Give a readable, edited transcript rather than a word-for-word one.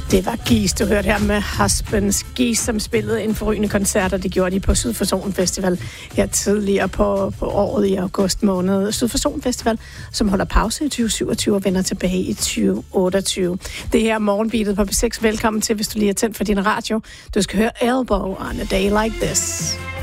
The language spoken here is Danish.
Det var Gis, du hørte her med Husbands. Gis, som spillede en forrygende koncert, og det gjorde de på Syd for Solen Festival her tidligere på året i august måned. Syd for Solen Festival, som holder pause i 2027 og vender tilbage i 2028. Det her er Morgenbeatet på P6. Velkommen til, hvis du lige er tændt for din radio. Du skal høre Elbow on a Day Like This.